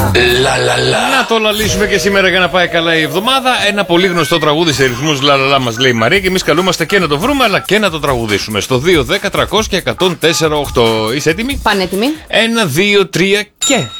Να το λαλήσουμε και σήμερα για να πάει καλά η εβδομάδα. Ένα πολύ γνωστό τραγούδι σε ρυθμούς λαλαλά μας λέει η Μαρία και εμείς καλούμαστε και να το βρούμε αλλά και να το τραγουδήσουμε. Στο 2, 10, 300 και 104, 8. Είσαι έτοιμη? Πανέτοιμη. 1, 2, 3 και...